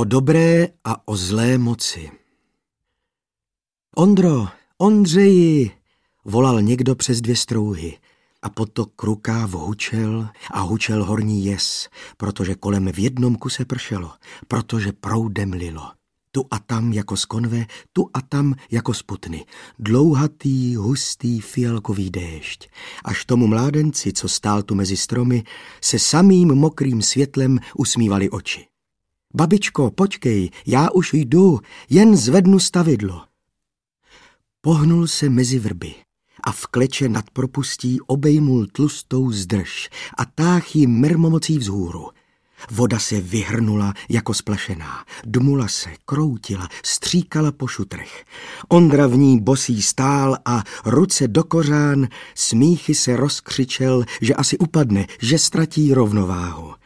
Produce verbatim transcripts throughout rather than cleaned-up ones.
O dobré a o zlé moci. Ondro, Ondřeji, volal někdo přes dvě strouhy a potok rukáv hučel a hučel horní jes, protože kolem v jednom kuse pršelo, protože proudem lilo. Tu a tam jako z konve, tu a tam jako z putny. Dlouhatý, hustý, fialkový déšť. Až tomu mládenci, co stál tu mezi stromy, se samým mokrým světlem usmívali oči. Babičko, počkej, já už jdu, jen zvednu stavidlo. Pohnul se mezi vrby a v kleče nad propustí obejmul tlustou zdrž a táh ji mermomocí vzhůru. Voda se vyhrnula jako splašená, dmula se, kroutila, stříkala po šutrech. Ondra v ní bosý stál a ruce do kořán, smíchy se rozkřičel, že asi upadne, že ztratí rovnováhu.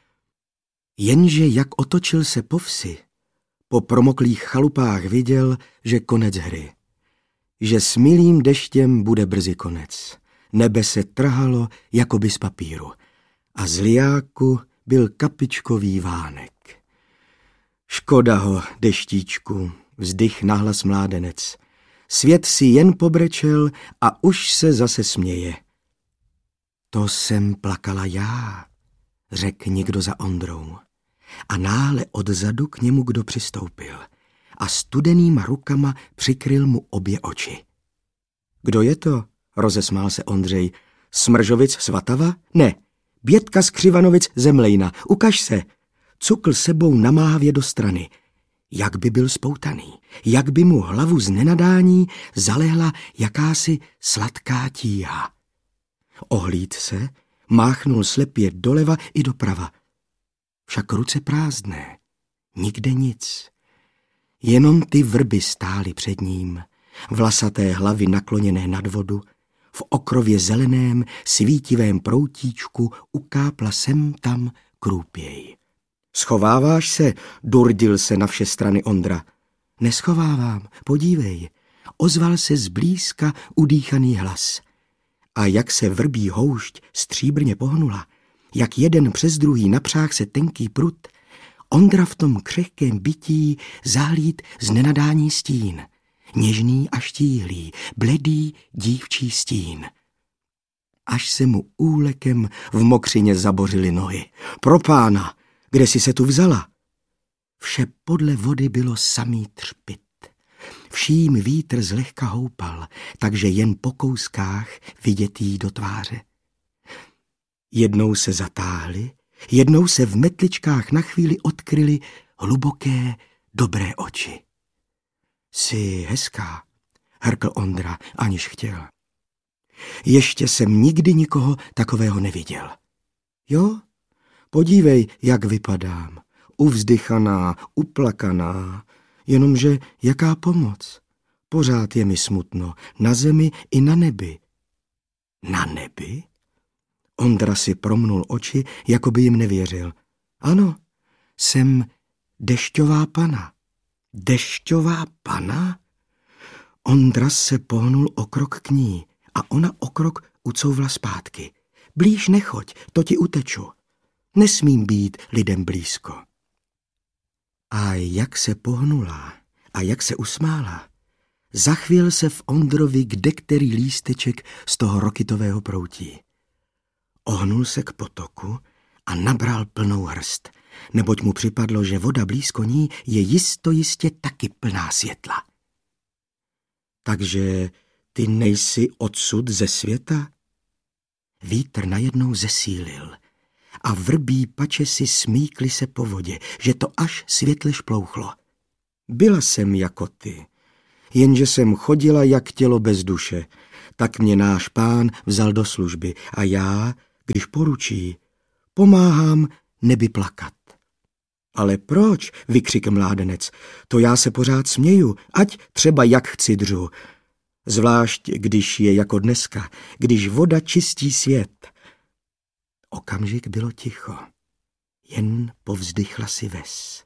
Jenže jak otočil se po vsi, po promoklých chalupách viděl, že konec hry. Že s milým deštěm bude brzy konec. Nebe se trhalo jakoby z papíru a z lijáku byl kapičkový vánek. Škoda ho, deštíčku, vzdych nahlas mládenec. Svět si jen pobrečel a už se zase směje. To jsem plakala já, řekl někdo za Ondrou. A náhle odzadu k němu kdo přistoupil a studenýma rukama přikryl mu obě oči. Kdo je to? Rozesmál se Ondřej. Smržovic Svatava? Ne, Bětka z Křivanovic Zemlejna. Ukaž se. Cukl sebou namáhavě do strany. Jak by byl spoutaný, jak by mu hlavu z nenadání zalehla jakási sladká tíha. Ohlíd se, máchnul slepě doleva i doprava. Však ruce prázdné, nikde nic. Jenom ty vrby stály před ním, vlasaté hlavy nakloněné nad vodu, v okrově zeleném, svítivém proutíčku ukápla sem tam krůpěj. Schováváš se, durdil se na vše strany Ondra. Neschovávám, podívej, ozval se zblízka udýchaný hlas. A jak se vrbí houšť stříbrně pohnula, jak jeden přes druhý napřáh se tenký prut, Ondra v tom křehkém bytí zahlíd z nenadání stín. Něžný a štíhlý, bledý dívčí stín. Až se mu úlekem v mokřině zabořily nohy. Pro pána, kde jsi se tu vzala? Vše podle vody bylo samý třpyt. Vším vítr zlehka houpal, takže jen po kouskách vidět jí do tváře. Jednou se zatáhly, jednou se v metličkách na chvíli odkryly hluboké, dobré oči. Jsi hezká, hrkl Ondra, aniž chtěl. Ještě jsem nikdy nikoho takového neviděl. Jo, podívej, jak vypadám. Uvzdychaná, uplakaná, jenomže jaká pomoc. Pořád je mi smutno, na zemi i na nebi. Na nebi? Ondra si promnul oči, jako by jim nevěřil. Ano, jsem dešťová pana. Dešťová pana? Ondra se pohnul o krok k ní a ona o krok ucouvla zpátky. Blíž nechoď, to ti uteču. Nesmím být lidem blízko. A jak se pohnula a jak se usmála, zachvěl se v Ondrovi kdekterý lísteček z toho rokytového proutí. Ohnul se k potoku a nabral plnou hrst, neboť mu připadlo, že voda blízko ní je jisto jistě taky plná světla. Takže ty nejsi odsud ze světa? Vítr najednou zesílil a vrbí pačesy smíkly se po vodě, že to až světle šplouchlo. Byla jsem jako ty, jenže jsem chodila jak tělo bez duše, tak mě náš pán vzal do služby a já, když poručí, pomáhám nebi plakat. Ale proč, vykřikl mládenec, to já se pořád směju, ať třeba jak chci dřu. Zvlášť, když je jako dneska, když voda čistí svět. Okamžik bylo ticho, jen povzdychla si ves.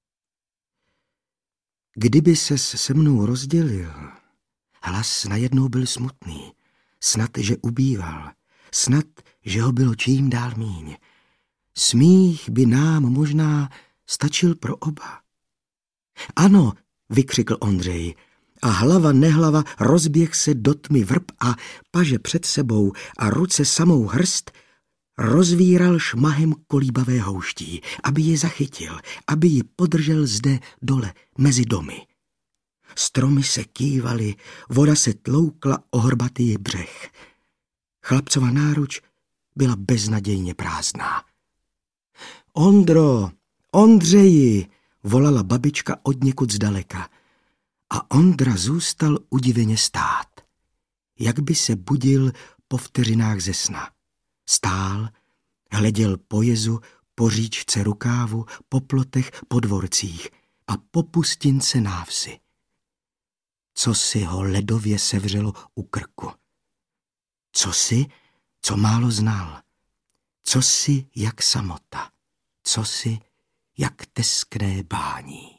Kdyby ses se mnou rozdělil, hlas najednou byl smutný, snad, že ubýval, snad, že ho bylo čím dál míň. Smích by nám možná stačil pro oba. Ano, vykřikl Ondřej, a hlava nehlava rozběh se do tmy vrb a paže před sebou a ruce samou hrst rozvíral šmahem kolíbavé houští, aby ji zachytil, aby ji podržel zde dole mezi domy. Stromy se kývaly, voda se tloukla o hrbatý břeh. Chlapcova náruč byla beznadějně prázdná. Ondro, Ondřeji, volala babička odněkud zdaleka. A Ondra zůstal udiveně stát, jak by se budil po vteřinách ze sna. Stál, hleděl po jezu, po říčce Rukávu, po plotech, po dvorcích a po pustince návsi. Co si ho ledově sevřelo u krku. Co si, co málo znal. Co si, jak samota. Co si, jak teskné bání.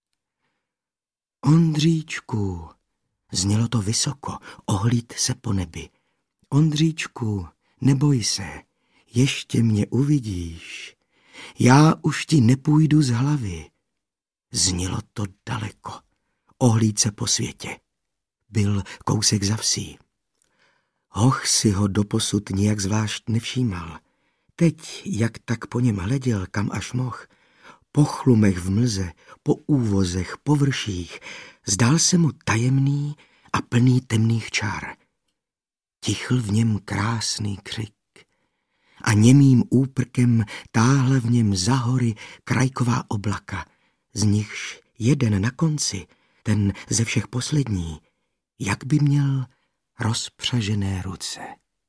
Ondříčku, znělo to vysoko, ohlíd se po nebi. Ondříčku, neboj se, ještě mě uvidíš. Já už ti nepůjdu z hlavy. Znělo to daleko, ohlíd se po světě. Byl kousek za vsí. Hoch si ho doposud nijak zvlášť nevšímal. Teď, jak tak po něm hleděl, kam až mohl, po chlumech v mlze, po úvozech, po vrších, zdál se mu tajemný a plný temných čar. Tichl v něm krásný křik a němým úprkem táhla v něm za hory krajková oblaka, z nichž jeden na konci, ten ze všech poslední, jak by měl rozpřažené ruce.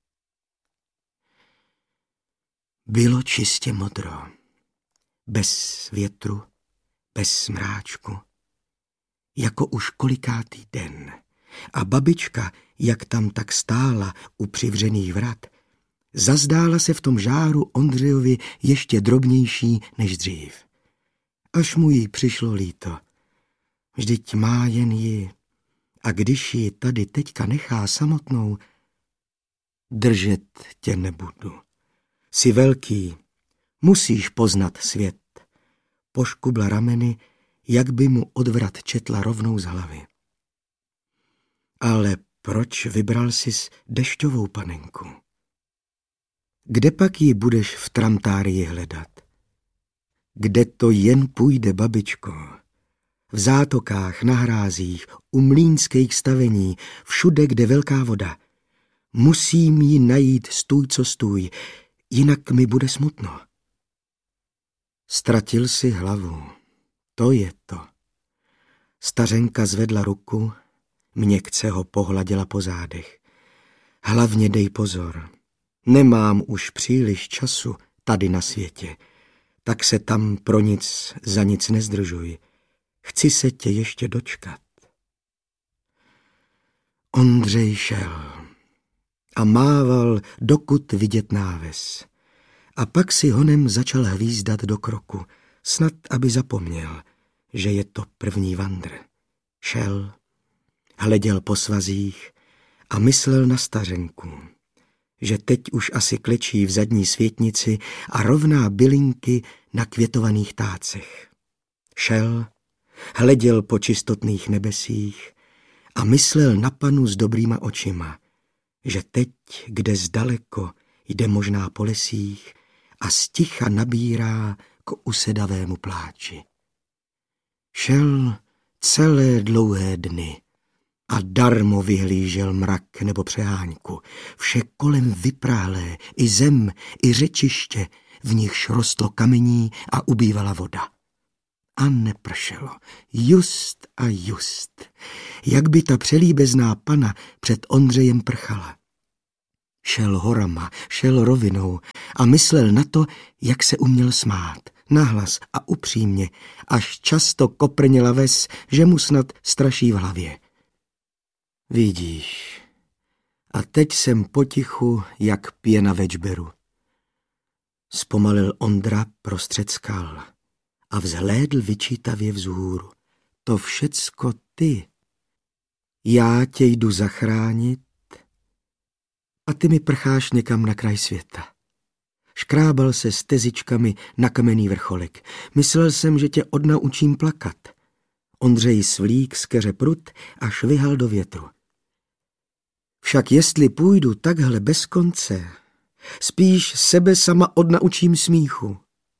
Bylo čistě modro, bez větru, bez smráčku, jako už kolikátý den. A babička, jak tam tak stála u přivřených vrat, zazdála se v tom žáru Ondřejovi ještě drobnější než dřív. Až mu jí přišlo líto. Vždyť má jen ji, a když ji tady teďka nechá samotnou, držet tě nebudu. Jsi velký, musíš poznat svět. Poškubla rameny, jak by mu odvrat četla rovnou z hlavy. Ale proč vybral sis dešťovou panenku? Kde pak ji budeš v tramtárii hledat? Kde to jen půjde, babičko? V zátokách, na hrázích, u mlýnských stavení, všude, kde velká voda. Musím ji najít stůj co stůj, jinak mi bude smutno. Ztratil si hlavu, to je to. Stařenka zvedla ruku, měkce ho pohladila po zádech. Hlavně dej pozor, nemám už příliš času tady na světě, tak se tam pro nic za nic nezdržuj. Chci se tě ještě dočkat. Ondřej šel a mával, dokud vidět náves. A pak si honem začal hvízdat do kroku, snad aby zapomněl, že je to první vandr. Šel, hleděl po svazích a myslel na stařenku, že teď už asi klečí v zadní světnici a rovná bylinky na květovaných tácech. Šel, hleděl po čistotných nebesích a myslel na panu s dobrýma očima, že teď, kde zdaleko jde možná po lesích a sticha nabírá k usedavému pláči. Šel celé dlouhé dny a darmo vyhlížel mrak nebo přeháňku, vše kolem vyprálé, i zem, i řečiště, v nichž rostlo kamení a ubývala voda. A nepršelo, just a just, jak by ta přelíbezná pana před Ondřejem prchala. Šel horama, šel rovinou a myslel na to, jak se uměl smát, nahlas a upřímně, až často koprněla ves, že mu snad straší v hlavě. Vidíš, a teď jsem potichu, jak pěna ve džberu. Zpomalil Ondra prostřed skal a vzhlédl vyčítavě vzhůru. To všecko ty. Já tě jdu zachránit a ty mi prcháš někam na kraj světa. Škrábal se stezičkami na kamenný vrcholek. Myslel jsem, že tě odnaučím plakat. Ondřej svlík z keře prut a švihal do větru. Však jestli půjdu takhle bez konce, spíš sebe sama odnaučím smíchu.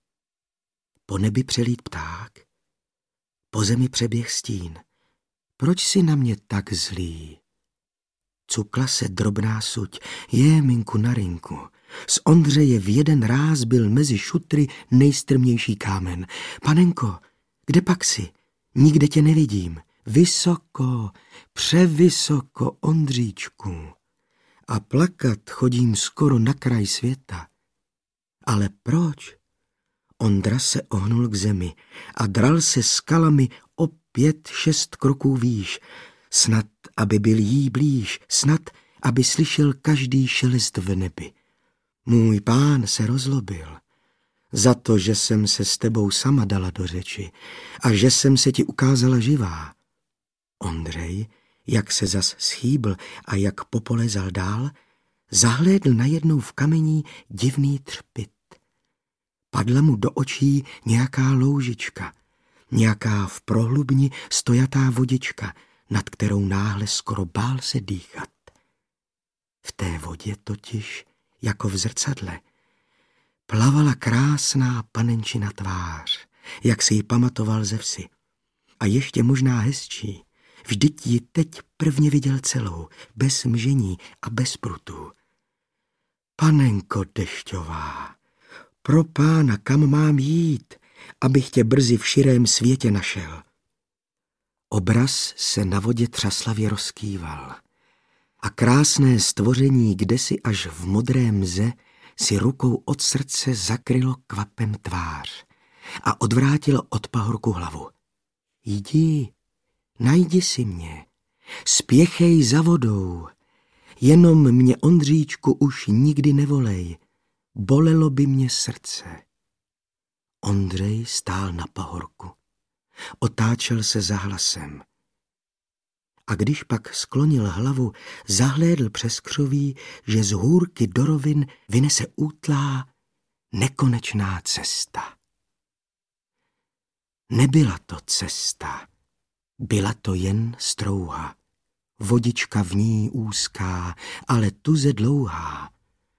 Po nebi přelít pták, po zemi přeběh stín. Proč si na mě tak zlý? Cukla se drobná suť, je minku na rinku. Z Ondřeje v jeden ráz byl mezi šutry nejstrmější kámen. Panenko, kde pak si? Nikde tě nevidím. Vysoko, převysoko, Ondříčku. A plakat chodím skoro na kraj světa. Ale proč? Ondra se ohnul k zemi a dral se skalami o pět, šest kroků výš. Snad, aby byl jí blíž, snad, aby slyšel každý šelest v nebi. Můj pán se rozlobil za to, že jsem se s tebou sama dala do řeči a že jsem se ti ukázala živá. Ondřej, jak se zas schýbl a jak popolezal dál, zahlédl najednou v kamení divný třpyt. Padla mu do očí nějaká loužička, nějaká v prohlubni stojatá vodička, nad kterou náhle skoro bál se dýchat. V té vodě totiž, jako v zrcadle, plavala krásná panenčina tvář, jak si ji pamatoval ze vsi. A ještě možná hezčí, vždyť ji teď prvně viděl celou, bez mžení a bez prutů. Panenko dešťová, pro pána, kam mám jít, abych tě brzy v širém světě našel? Obraz se na vodě třaslavě rozkýval a krásné stvoření kdesi až v modré mze si rukou od srdce zakrylo kvapem tvář a odvrátilo od pahorku hlavu. Jdi, najdi si mě, spěchej za vodou, jenom mě, Ondříčku, už nikdy nevolej, bolelo by mě srdce. Ondřej stál na pahorku, otáčel se za hlasem. A když pak sklonil hlavu, zahlédl přes křoví, že z hůrky do rovin vynese útlá, nekonečná cesta. Nebyla to cesta, byla to jen strouha, vodička v ní úzká, ale tuze dlouhá.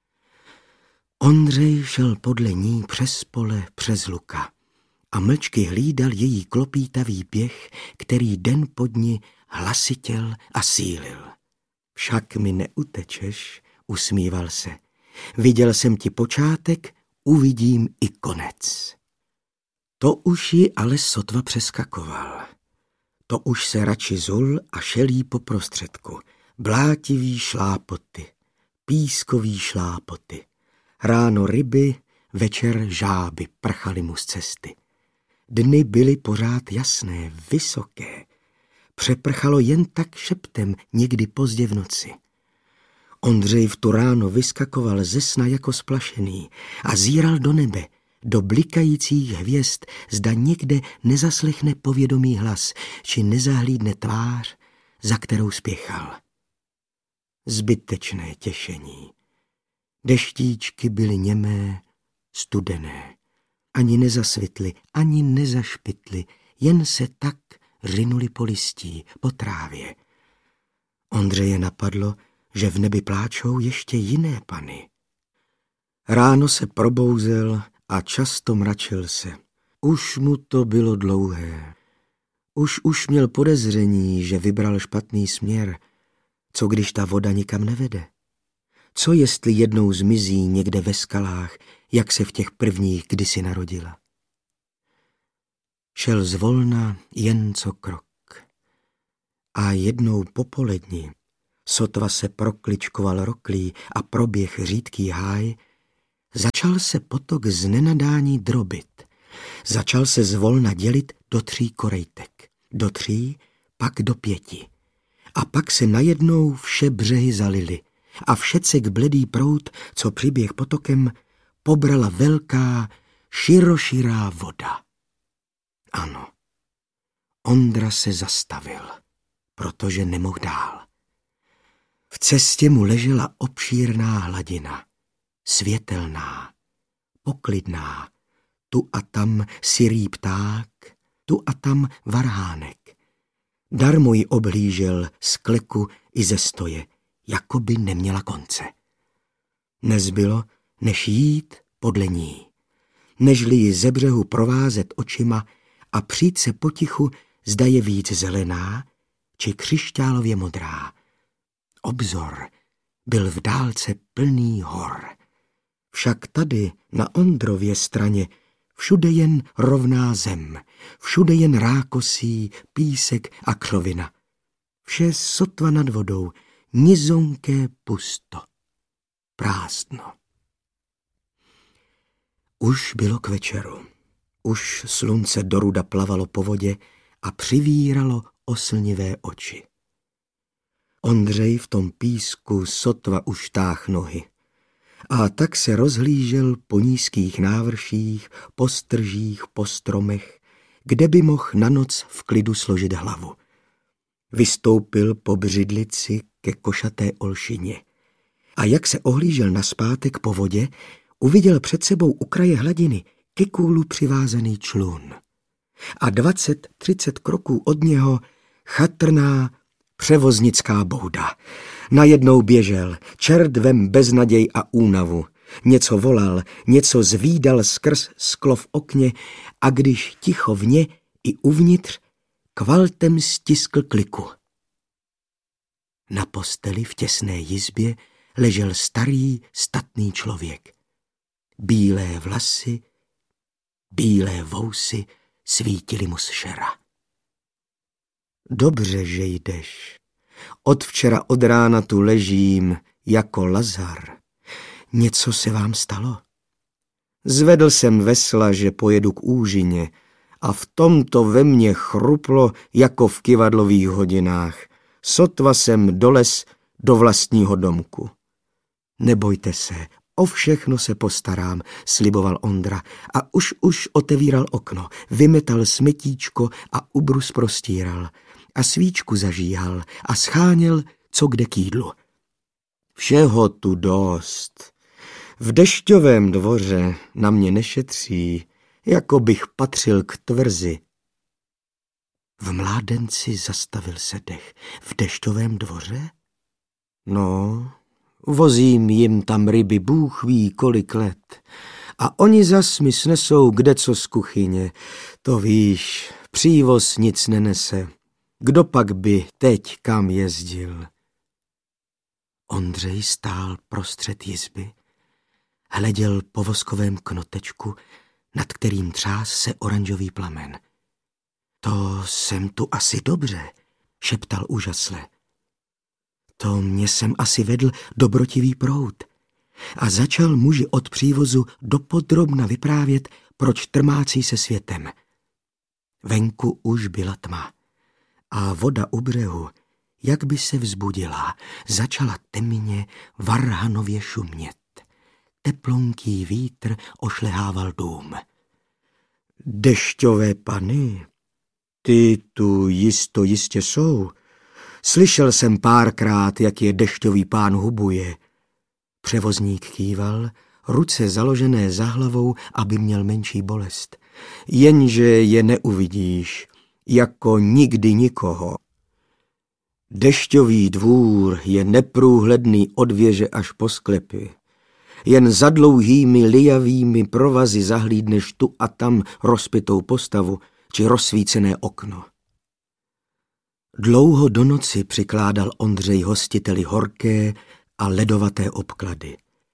Ondřej šel podle ní přes pole, přes luka a mlčky hlídal její klopítavý běh, který den po dni hlasitěl a sílil. Však mi neutečeš, usmíval se. Viděl jsem ti počátek, uvidím i konec. To už ji ale sotva přeskakoval. To už se radši zul a šel jí po prostředku. Blátivý šlápoty, pískový šlápoty. Ráno ryby, večer žáby prchaly mu z cesty. Dny byly pořád jasné, vysoké. Přeprchalo jen tak šeptem někdy pozdě v noci. Ondřej v tu ráno vyskakoval ze sna jako splašený a zíral do nebe, do blikajících hvězd, zda někde nezaslechne povědomý hlas, či nezahlídne tvář, za kterou spěchal. Zbytečné těšení. Deštíčky byly němé, studené. Ani nezasvitly, ani nezašpitly, jen se tak řinuli po listí, po trávě. Ondřeje napadlo, že v nebi pláčou ještě jiné pany. Ráno se probouzel a často mračil se. Už mu to bylo dlouhé. Už už měl podezření, že vybral špatný směr. Co když ta voda nikam nevede? Co jestli jednou zmizí někde ve skalách, jak se v těch prvních kdysi narodila? Šel zvolna jen co krok. A jednou popoledni, sotva se prokličkoval roklí a proběh řídký háj, začal se potok z nenadání drobit. Začal se zvolna dělit do tří korejtek. Do tří, pak do pěti. A pak se najednou vše břehy zalily a všecek bledý proud, co přiběh potokem, pobrala velká, široširá voda. Ano, Ondra se zastavil, protože nemohl dál. V cestě mu ležela obšírná hladina, světelná, poklidná. Tu a tam sirý pták, tu a tam varhánek. Darmo ji oblížel z kleku i ze stoje, jako by neměla konce. Nezbylo, než jít podle ní, nežli ji ze břehu provázet očima a přijít se potichu, zda je víc zelená, či křišťálově modrá. Obzor byl v dálce plný hor. Však tady na Ondrově straně všude jen rovná zem, všude jen rákosí, písek a křovina. Vše sotva nad vodou, nizonké pusto, prázdno. Už bylo k večeru. Už slunce doruda plavalo po vodě a přivíralo oslnivé oči. Ondřej v tom písku sotva už táh nohy. A tak se rozhlížel po nízkých návrších, po stržích, po stromech, kde by mohl na noc v klidu složit hlavu. Vystoupil po břidlici ke košaté olšině. A jak se ohlížel nazpátek po vodě, uviděl před sebou u kraje hladiny ke kůlu přivázaný člun. A dvacet, třicet kroků od něho chatrná převoznická bouda. Najednou běžel, čerdvem beznaděj a únavu. Něco volal, něco zvídal skrz sklo v okně a když ticho vně i uvnitř, kvaltem stiskl kliku. Na posteli v těsné jizbě ležel starý, statný člověk. Bílé vlasy, bílé vousy svítily mu z šera. Dobře, že jdeš. Od včera od rána tu ležím jako Lazar. Něco se vám stalo? Zvedl jsem vesla, že pojedu k úžině a v tomto ve mně chruplo jako v kyvadlových hodinách. Sotva jsem doles do vlastního domku. Nebojte se, o všechno se postarám, sliboval Ondra a už už otevíral okno, vymetal smetíčko a ubrus prostíral a svíčku zažíhal a scháněl co kde k jídlu. Všeho tu dost. V dešťovém dvoře na mě nešetří, jako bych patřil k tvrzi. V mládenci zastavil se dech. V dešťovém dvoře? No, vozím jim tam ryby bůh ví kolik let. A oni zas mi snesou kdeco z kuchyně. To víš, přívoz nic nenese. Kdo pak by teď kam jezdil? Ondřej stál prostřed jizby, hleděl po voskovém knotečku, nad kterým třás se oranžový plamen. To jsem tu asi dobře, šeptal úžasle. To mě jsem asi vedl dobrotivý proud. A začal muži od přívozu dopodrobna vyprávět, proč trmácí se světem. Venku už byla tma a voda u břehu, jak by se vzbudila, začala temně varhanově šumět. Teplonký vítr ošlehával dům. Dešťové pany, ty tu jisto jistě jsou. Slyšel jsem párkrát, jak je dešťový pán hubuje. Převozník kýval, ruce založené za hlavou, aby měl menší bolest. Jenže je neuvidíš, jako nikdy nikoho. Dešťový dvůr je neprůhledný od věže až po sklepy. Jen za dlouhými lijavými provazy zahlídneš tu a tam rozpytou postavu či rozsvícené okno. Dlouho do noci přikládal Ondřej hostiteli horké a ledovaté obklady.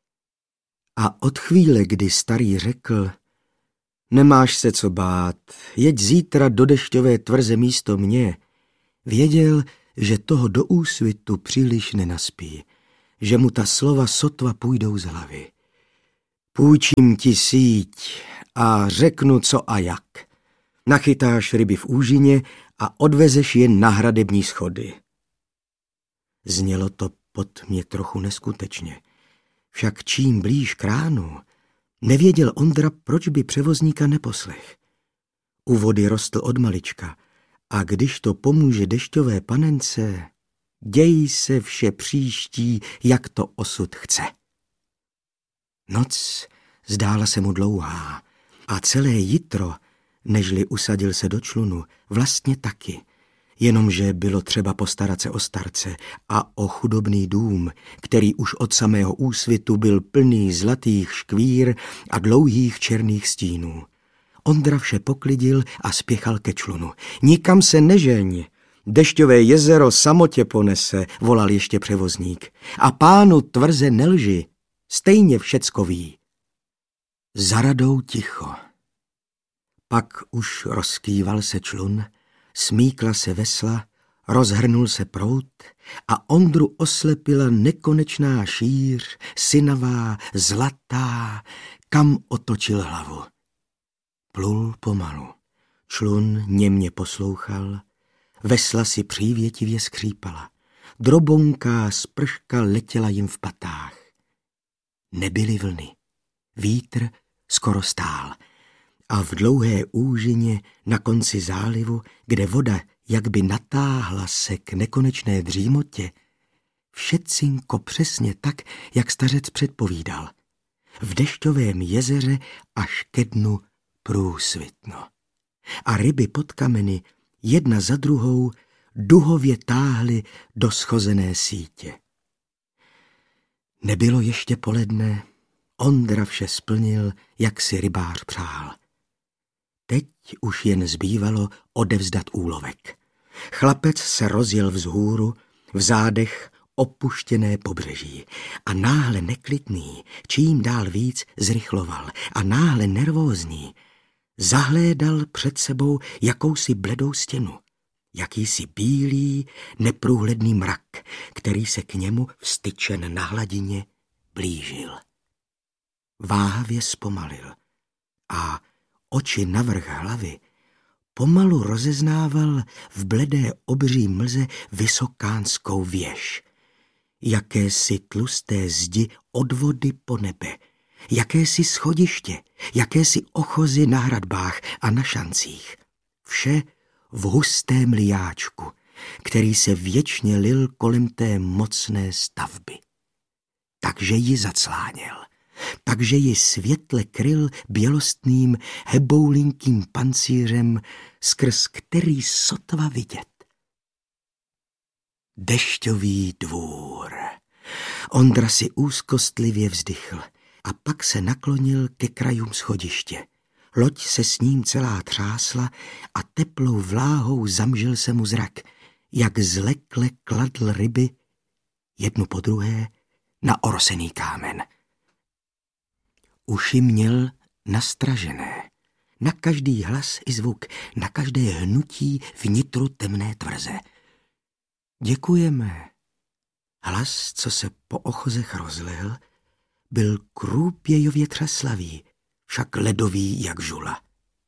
A od chvíle, kdy starý řekl, nemáš se co bát, jeď zítra do dešťové tvrze místo mě, věděl, že toho do úsvitu příliš nenaspí, že mu ta slova sotva půjdou z hlavy. Půjčím ti síť a řeknu co a jak. Nachytáš ryby v úžině a odvezeš je na hradební schody. Znělo to pod mě trochu neskutečně. Však čím blíž k ránu, nevěděl Ondra, proč by převozníka neposlech. U vody rostl od malička a když to pomůže dešťové panence, děj se vše příští, jak to osud chce. Noc zdála se mu dlouhá a celé jitro, nežli usadil se do člunu, vlastně taky. Jenomže bylo třeba postarat se o starce a o chudobný dům, který už od samého úsvitu byl plný zlatých škvír a dlouhých černých stínů. Ondra vše poklidil a spěchal ke člunu. Nikam se nežeň, dešťové jezero samotě ponese, volal ještě převozník. A pánu tvrze nelži, stejně všecko ví. Za radou ticho. Pak už rozkýval se člun, smíkla se vesla, rozhrnul se proud a Ondru oslepila nekonečná šíř, synavá, zlatá, kam otočil hlavu. Plul pomalu, člun němě poslouchal, vesla si přívětivě skřípala, drobonká sprška letěla jim v patách. Nebyly vlny, vítr skoro stál a v dlouhé úžině na konci zálivu, kde voda jakby natáhla se k nekonečné dřímotě, všetcinko přesně tak, jak stařec předpovídal. V dešťovém jezeře až ke dnu průsvitno. A ryby pod kameny jedna za druhou duhově táhly do schozené sítě. Nebylo ještě poledne, Ondra vše splnil, jak si rybář přál. Teď už jen zbývalo odevzdat úlovek. Chlapec se rozjel vzhůru, v zádech opuštěné pobřeží a náhle neklidný, čím dál víc zrychloval a náhle nervózní, zahlédal před sebou jakousi bledou stěnu, jakýsi bílý, neprůhledný mrak, který se k němu vstyčen na hladině blížil. Váhavě zpomalil a oči navrch hlavy pomalu rozeznával v bledé obří mlze vysokánskou věž, jakési tlusté zdi od vody po nebe, jakési schodiště, jakési ochozy na hradbách a na šancích. Vše v hustém lijáčku, který se věčně lil kolem té mocné stavby. Takže ji zacláněl, takže ji světle kryl bělostným heboulinkým pancířem, skrz který sotva vidět. Dešťový dvůr. Ondra si úzkostlivě vzdychl a pak se naklonil ke krajům schodiště. Loď se s ním celá třásla a teplou vláhou zamžil se mu zrak, jak zlekle kladl ryby jednu po druhé na orosený kámen. Uši měl nastražené, na každý hlas i zvuk, na každé hnutí vnitru temné tvrze. Děkujeme. Hlas, co se po ochozech rozlehl, byl krůpějově třaslavý, však ledový jak žula.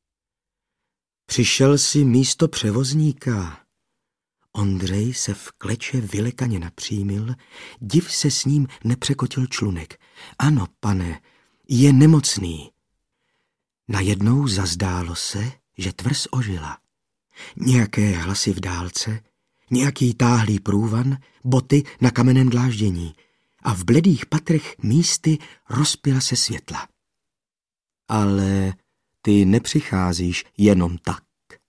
Přišel si místo převozníka. Ondřej se v kleče vylekaně napřímil, div se s ním nepřekotil člunek. Ano, pane, je nemocný. Najednou zazdálo se, že tvrz ožila. Nějaké hlasy v dálce, nějaký táhlý průvan, boty na kamenném dláždění a v bledých patrech místy rozpěla se světla. Ale ty nepřicházíš jenom tak.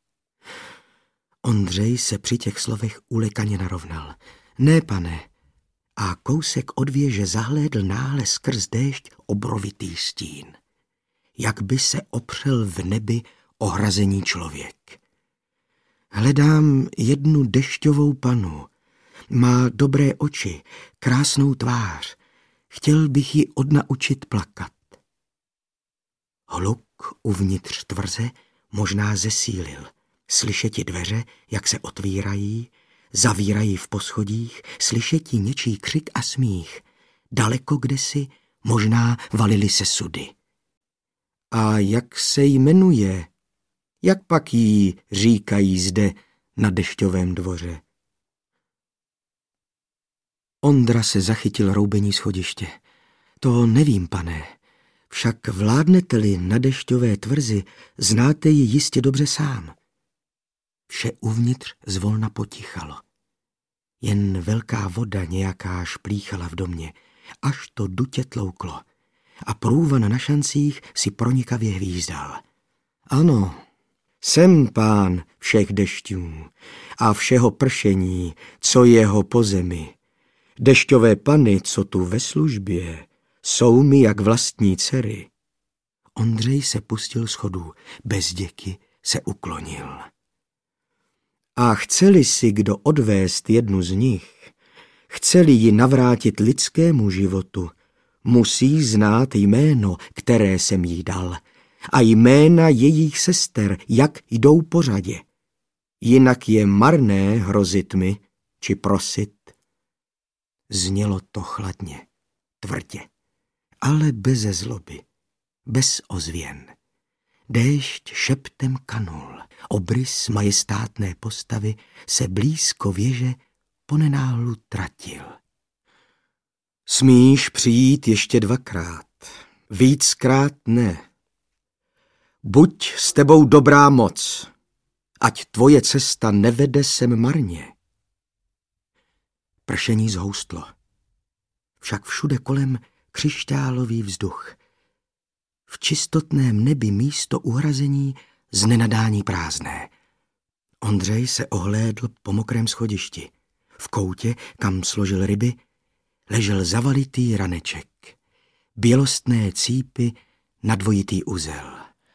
Ondřej se při těch slovech ulekaně narovnal. Ne, pane. A kousek od věže zahlédl náhle skrz déšť obrovitý stín. Jak by se opřel v nebi ohrazení člověk. Hledám jednu dešťovou panu. Má dobré oči, krásnou tvář. Chtěl bych ji odnaučit plakat. Hluk uvnitř tvrze možná zesílil. Slyšeti dveře, jak se otvírají, zavírají v poschodích, slyšeti něčí křik a smích. Daleko kdesi možná valily se sudy. A jak se jmenuje? Jak pak jí říkají zde na dešťovém dvoře? Ondra se zachytil roubení schodiště. To nevím, pane. Však vládnete-li na dešťové tvrzi, znáte ji jistě dobře sám. Vše uvnitř zvolna potichalo. Jen velká voda nějaká šplíchala v domě, až to dutě tlouklo. a průvan na šancích si pronikavě hvízdal. Ano, jsem pán všech dešťů a všeho pršení, co jeho po zemi. Dešťové pany, co tu ve službě, jsou mi jak vlastní dcery. Ondřej se pustil schodů, bez děky se uklonil. A chce-li si kdo odvést jednu z nich, chce-li ji navrátit lidskému životu, musí znát jméno, které jsem jí dal, a jména jejich sester, jak jdou po řadě. Jinak je marné hrozit mi, či prosit. Znělo to chladně, tvrdě, ale beze zloby, bez ozvěn. Déšť šeptem kanul, obrys majestátné postavy se blízko věže ponenáhlu tratil. Smíš přijít ještě dvakrát, víckrát ne. Buď s tebou dobrá moc, ať tvoje cesta nevede sem marně. Pršení zhoustlo, však všude kolem křišťálový vzduch. V čistotném nebi místo uhrazení z nenadání prázdné. Ondřej se ohlédl po mokrém schodišti. V koutě, kam složil ryby, ležel zavalitý raneček. Bělostné cípy na dvojitý uzel.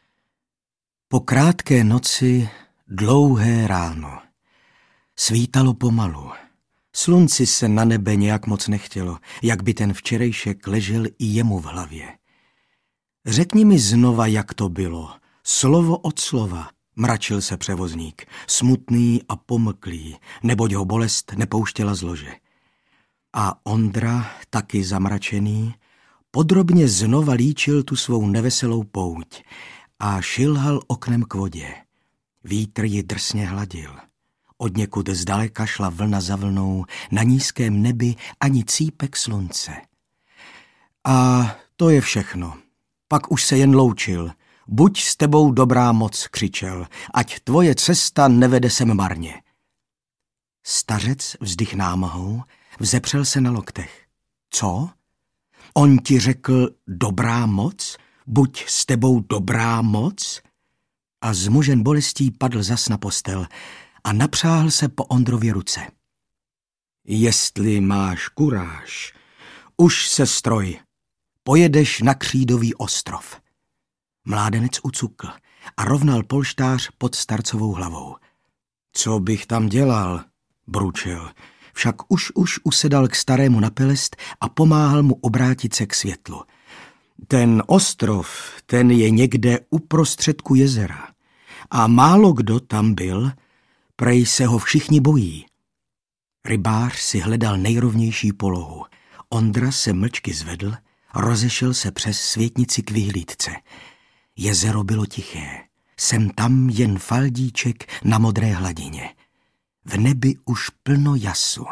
Po krátké noci dlouhé ráno. Svítalo pomalu. Slunci se na nebe nějak moc nechtělo, jak by ten včerejšek ležel i jemu v hlavě. Řekni mi znova, jak to bylo. Slovo od slova, mračil se převozník, smutný a pomklý, neboť ho bolest nepouštěla z lože. A Ondra, taky zamračený, podrobně znova líčil tu svou neveselou pouť a šilhal oknem k vodě. Vítr ji drsně hladil. Odněkud zdaleka šla vlna za vlnou, na nízkém nebi ani cípek slunce. A to je všechno. Pak už se jen loučil. Buď s tebou dobrá moc, křičel, ať tvoje cesta nevede sem marně. Stařec vzdych námahou, vzepřel se na loktech. Co? On ti řekl dobrá moc? Buď s tebou dobrá moc? A zmužen bolestí padl zas na postel a napřáhl se po Ondrově ruce. Jestli máš kuráž, už se stroj, pojedeš na Křídový ostrov. Mládenec ucukl a rovnal polštář pod starcovou hlavou. Co bych tam dělal? Bručil. Však už už usedal k starému na pelest a pomáhal mu obrátit se k světlu. Ten ostrov, ten je někde uprostředku jezera. A málo kdo tam byl, prej se ho všichni bojí. Rybář si hledal nejrovnější polohu. Ondra se mlčky zvedl, rozešel se přes světnici k vyhlídce. Jezero bylo tiché, sem tam jen faldíček na modré hladině. V nebi už plno jasu.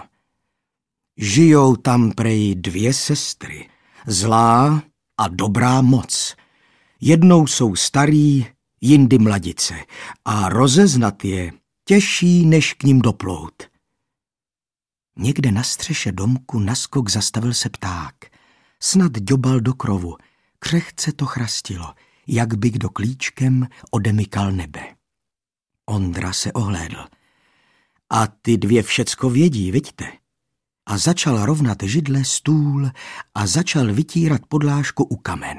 Žijou tam prej dvě sestry, zlá a dobrá moc. Jednou jsou starý, jindy mladice a rozeznat je těžší, než k ním doplout. Někde na střeše domku naskok zastavil se pták. Snad ďobal do krovu, křehce to chrastilo, jak by kdo klíčkem odemykal nebe. Ondra se ohlédl. A ty dvě všecko vědí, viďte? A začal rovnat židle, stůl a začal vytírat podlážku u kamen.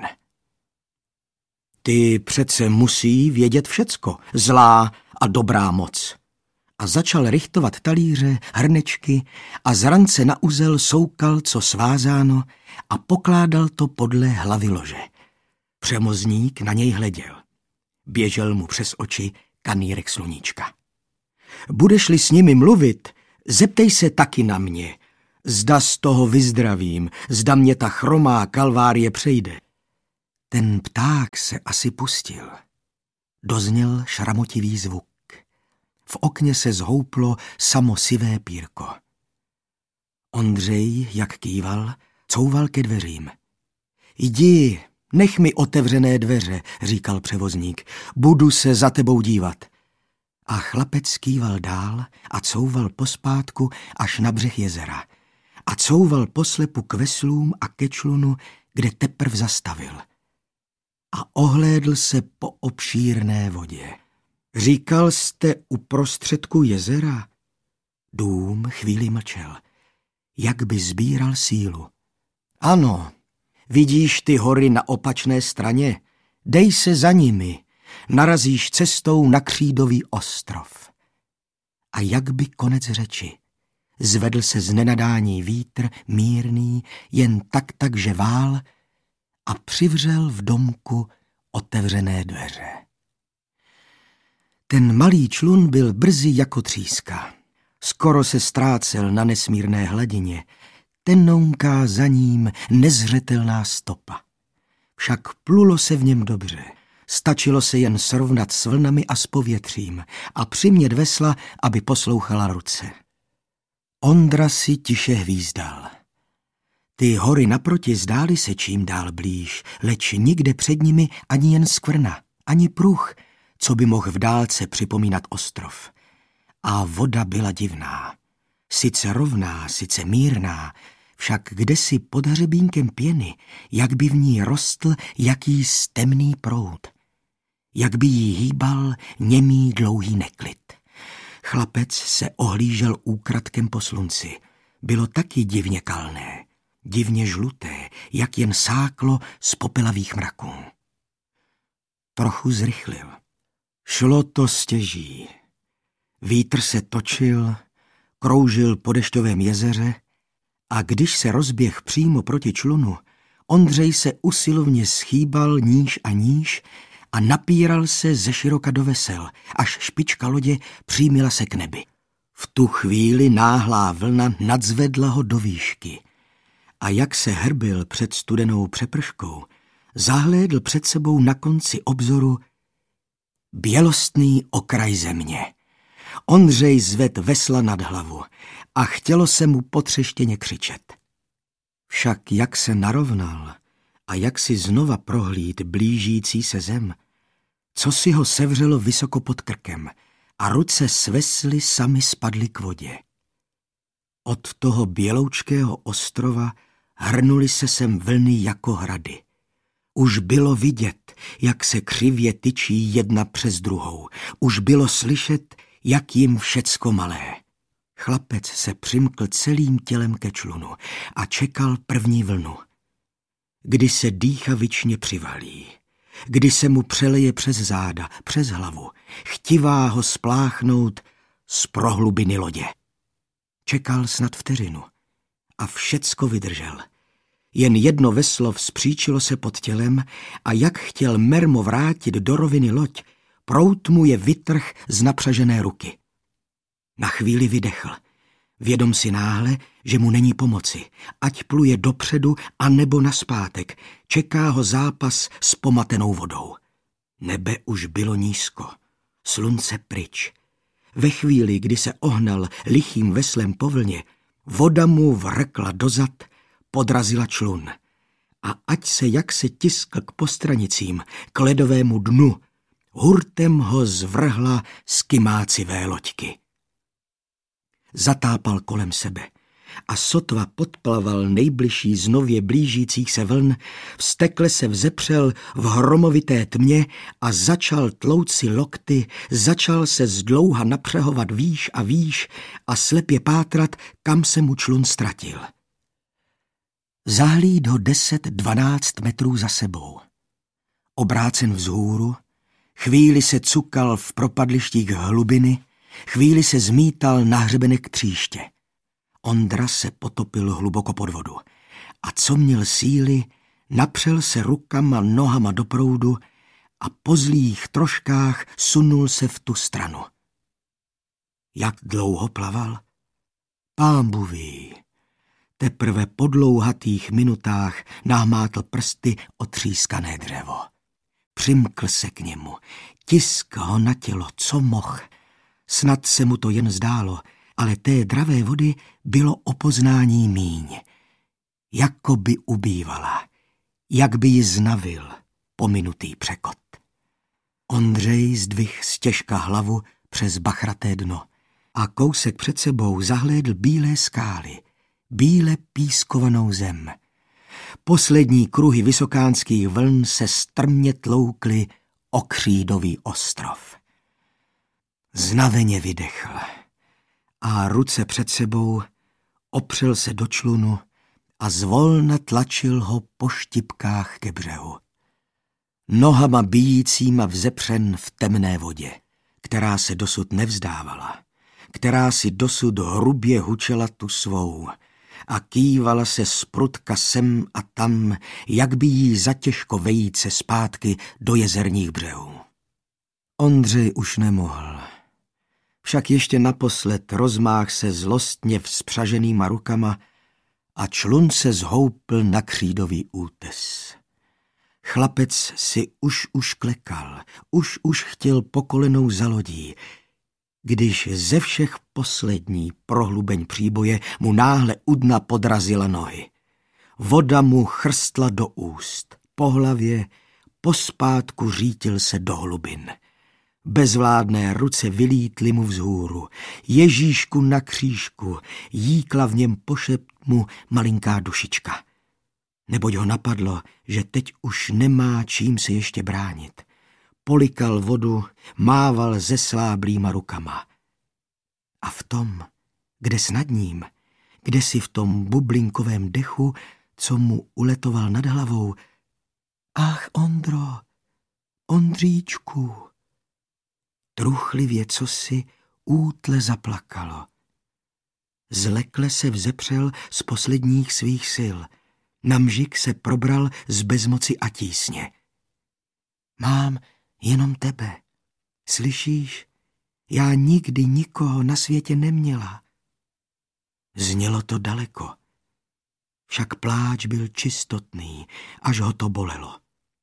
Ty přece musí vědět všecko, zlá a dobrá moc. A začal richtovat talíře, hrnečky a z rance na uzel soukal, co svázáno, a pokládal to podle hlavy lože. Přemozník na něj hleděl. Běžel mu přes oči kanýrek sluníčka. Budeš-li s nimi mluvit, zeptej se taky na mě. Zda z toho vyzdravím, zda mě ta chromá kalvárie přejde. Ten pták se asi pustil. Dozněl šramotivý zvuk. V okně se zhouplo samo sivé pírko. Ondřej, jak kýval, couval ke dveřím. Jdi, nech mi otevřené dveře, říkal převozník, budu se za tebou dívat. A chlapec kýval dál a couval pospátku až na břeh jezera. A couval poslepu k veslům a ke člunu, kde teprv zastavil. A ohlédl se po obšírné vodě. Říkal jste uprostředku jezera? Dům chvíli mlčel, jak by sbíral sílu. Ano, vidíš ty hory na opačné straně? Dej se za nimi, narazíš cestou na křídový ostrov. A jak by konec řeči. Zvedl se z nenadání vítr, mírný, jen tak tak ževál a přivřel v domku otevřené dveře. Ten malý člun byl brzy jako tříska. Skoro se ztrácel na nesmírné hladině, tenounká za ním nezřetelná stopa. Však plulo se v něm dobře. Stačilo se jen srovnat s vlnami a s povětřím a přimět vesla, aby poslouchala ruce. Ondra si tiše hvízdal. Ty hory naproti zdály se čím dál blíž, leč nikde před nimi ani jen skvrna, ani pruh, co by mohl v dálce připomínat ostrov. A voda byla divná. Sice rovná, sice mírná, však kdesi pod hřebínkem pěny, jak by v ní rostl jaký temný proud. Jak by jí hýbal němý dlouhý neklid. Chlapec se ohlížel úkradkem po slunci. Bylo taky divně kalné, divně žluté, jak jen sáklo z popelavých mraků. Trochu zrychlil. Šlo to stěží. Vítr se točil, kroužil po dešťovém jezeře a když se rozběh přímo proti člunu, Ondřej se usilovně schýbal níž a níž a napíral se ze široka do vesel, až špička lodě přímila se k nebi. V tu chvíli náhlá vlna nadzvedla ho do výšky a jak se hrbil před studenou přeprškou, zahlédl před sebou na konci obzoru bělostný okraj země. Ondřej zved vesla nad hlavu a chtělo se mu potřeštěně křičet. Však jak se narovnal a jak si znova prohlíd blížící se zem, co si ho sevřelo vysoko pod krkem a ruce s vesly sami spadly k vodě. Od toho běloučkého ostrova hrnuly se sem vlny jako hrady. Už bylo vidět, jak se křivě tyčí jedna přes druhou. Už bylo slyšet, jak jim všecko malé. Chlapec se přimkl celým tělem ke člunu a čekal první vlnu. Kdy se dýchavičně přivalí, kdy se mu přeleje přes záda, přes hlavu, chtivá ho spláchnout z prohlubiny lodě. Čekal snad vteřinu a všecko vydržel. Jen jedno veslo vzpříčilo se pod tělem a jak chtěl mermo vrátit do roviny loď, prout mu je vytrh z napřažené ruky. Na chvíli vydechl, vědom si náhle, že mu není pomoci, ať pluje dopředu a nebo naspátek, čeká ho zápas s pomatenou vodou. Nebe už bylo nízko, slunce pryč. Ve chvíli, kdy se ohnal lichým veslem po vlně, voda mu vrkla dozad, podrazila člun. A ať se jak se tiskl k postranicím, k ledovému dnu, hurtem ho zvrhla z kymácivé loďky. Zatápal kolem sebe a sotva podplaval nejbližší z nově blížících se vln, vztekle se vzepřel v hromovité tmě a začal tlout si lokty, začal se zdlouha napřehovat výš a výš a slepě pátrat, kam se mu člun ztratil. Zahlíd ho deset, dvanáct metrů za sebou. Obrácen vzhůru, chvíli se cukal v propadlištích hlubiny, chvíli se zmítal na hřebenek tříště. Ondra se potopil hluboko pod vodu a co měl síly, napřel se rukama, nohama do proudu a po zlých troškách sunul se v tu stranu. Jak dlouho plaval? Pánbůh ví. Teprve po dlouhatých minutách nahmátl prsty otřískané dřevo. Přimkl se k němu, tisk ho na tělo, co mohl. Snad se mu to jen zdálo, ale té dravé vody bylo o poznání míň. Jako by ubývala, jak by ji znavil pominutý překot. Ondřej zdvih stěžka hlavu přes bachraté dno a kousek před sebou zahlédl bílé skály, bíle pískovanou zem. Poslední kruhy vysokánských vln se strmě tloukly o Křídový ostrov. Znaveně vydechl a ruce před sebou opřel se do člunu a zvolna tlačil ho po štipkách ke břehu. Nohama bijícíma vzepřen v temné vodě, která se dosud nevzdávala, která si dosud hrubě hučela tu svou a kývala se zprutka sem a tam, jak by jí zatěžko vejít se zpátky do jezerních břehů. Ondřej už nemohl. Však ještě naposled rozmáh se zlostně vzpřaženýma rukama a člun se zhoupl na Křídový útes. Chlapec si už už klekal, už už chtěl po kolenou za lodí, když ze všech poslední prohlubeň příboje mu náhle u dna podrazila nohy. Voda mu chrstla do úst, po hlavě, pospátku řítil se do hlubin. Bezvládné ruce vylítly mu vzhůru. Ježíšku na křížku, jíkla v něm pošept mu malinká dušička. Neboť ho napadlo, že teď už nemá čím se ještě bránit. Polikal vodu, mával zesláblýma rukama. A v tom, kde s nad ním, kde si v tom bublinkovém dechu, co mu uletoval nad hlavou, ach, Ondro, Ondříčku, truchlivě cosi útle zaplakalo. Zlekle se vzepřel z posledních svých sil. Na mžik se probral z bezmoci a tísně. Mám jenom tebe. Slyšíš? Já nikdy nikoho na světě neměla. Znělo to daleko. Však pláč byl čistotný, až ho to bolelo.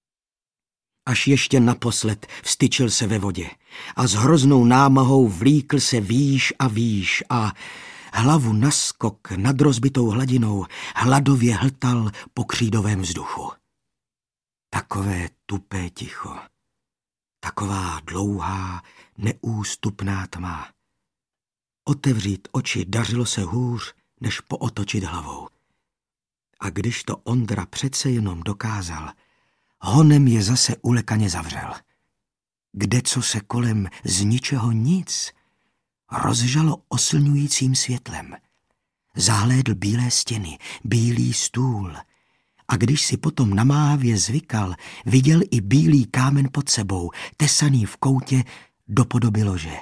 Až ještě naposled vstyčil se ve vodě a s hroznou námahou vlíkl se výš a výš a hlavu naskok nad rozbitou hladinou hladově hltal po křídovém vzduchu. Takové tupé ticho, taková dlouhá, neústupná tma. Otevřít oči dařilo se hůř, než pootočit hlavou. A když to Ondra přece jenom dokázal, honem je zase ulekaně zavřel. Kde co se kolem z ničeho nic rozžalo oslňujícím světlem. Zahlédl bílé stěny, bílý stůl a když si potom namáhavě zvykal, viděl i bílý kámen pod sebou, tesaný v koutě do podoby lože.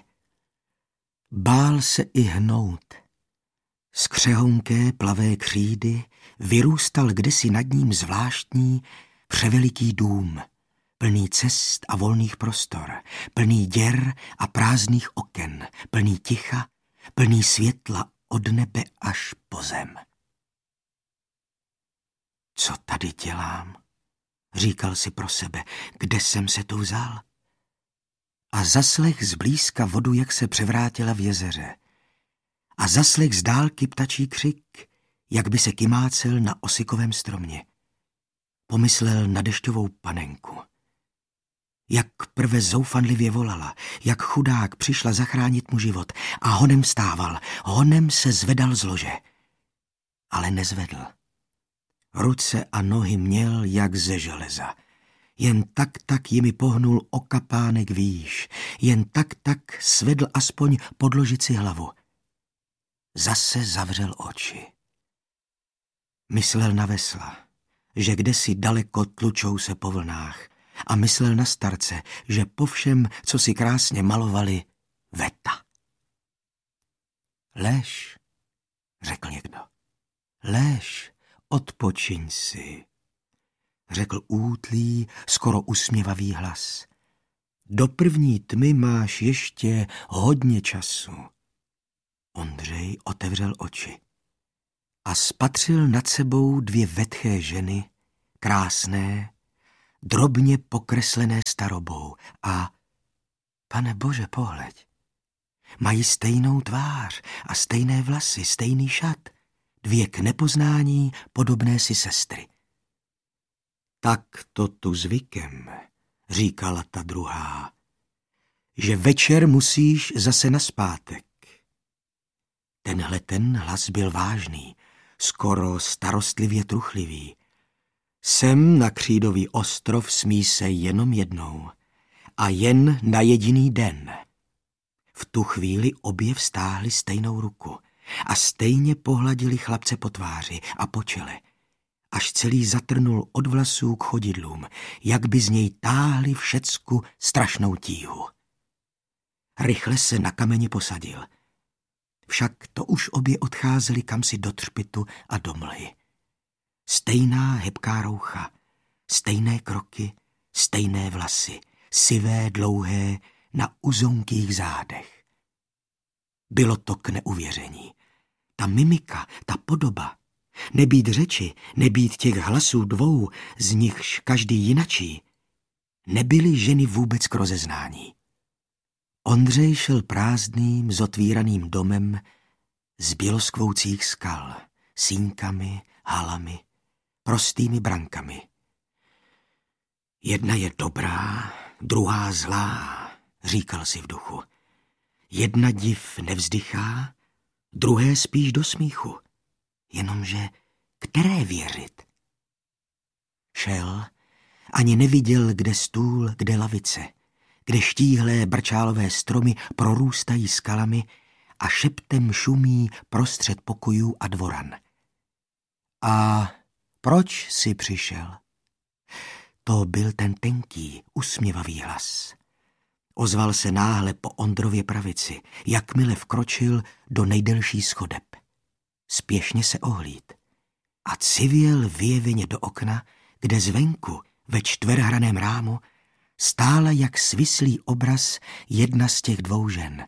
Bál se i hnout. Z křehonké plavé křídy vyrůstal kdesi nad ním zvláštní, převeliký dům, plný cest a volných prostor, plný děr a prázdných oken, plný ticha, plný světla od nebe až po zem. Co tady dělám? Říkal si pro sebe, kde jsem se tu vzal? A zaslech zblízka vodu, jak se převrátila v jezeře. A zaslech z dálky ptačí křik, jak by se kymácel na osikovém stromě. Pomyslel na dešťovou panenku. Jak prve zoufanlivě volala, jak chudák přišla zachránit mu život a honem vstával, honem se zvedal z lože. Ale nezvedl. Ruce a nohy měl jak ze železa. Jen tak tak jimi pohnul o kapánek výš, jen tak tak svedl aspoň podložit si hlavu. Zase zavřel oči. Myslel na vesla, že kdesi daleko tlučou se po vlnách, a myslel na starce, že po všem, co si krásně malovali, veta. Lež, řekl někdo. Lež, odpočiň si, řekl útlý, skoro usměvavý hlas. Do první tmy máš ještě hodně času. Ondřej otevřel oči a spatřil nad sebou dvě vetché ženy, krásné, drobně pokreslené starobou a, pane Bože, pohleď, mají stejnou tvář a stejné vlasy, stejný šat, dvě k nepoznání podobné si sestry. Tak to tu zvykem, říkala ta druhá, že večer musíš zase naspátek. Tenhle ten hlas byl vážný, skoro starostlivě truchlivý, Sem na Křídový ostrov smí se jenom jednou a jen na jediný den. V tu chvíli obě vztáhly stejnou ruku a stejně pohladili chlapce po tváři a po čele, až celý zatrnul od vlasů k chodidlům, jak by z něj táhli všecku strašnou tíhu. Rychle se na kameni posadil. Však to už obě odcházeli kamsi do třpitu a do mlhy. Stejná hebká roucha, stejné kroky, stejné vlasy, sivé, dlouhé, na uzonkých zádech. Bylo to k neuvěření. Ta mimika, ta podoba, nebýt řeči, nebýt těch hlasů dvou, z nichž každý jinačí, nebyly ženy vůbec k rozeznání. Ondřej šel prázdným, zotvíraným domem z běloskvoucích skal, síňkami, halami, prostými brankami. Jedna je dobrá, druhá zlá, říkal si v duchu. Jedna div nevzdychá, druhé spíš do smíchu. Jenomže které věřit? Šel, ani neviděl, kde stůl, kde lavice, kde štíhlé brčálové stromy prorůstají skalami a šeptem šumí prostřed pokojů a dvoran. A proč jsi přišel? To byl ten tenký, usměvavý hlas. Ozval se náhle po Ondrově pravici, jakmile vkročil do nejdelší schodeb. Spěšně se ohlíd a civěl vyjeveně do okna, kde zvenku ve čtverhraném rámu stála jak svislý obraz jedna z těch dvou žen.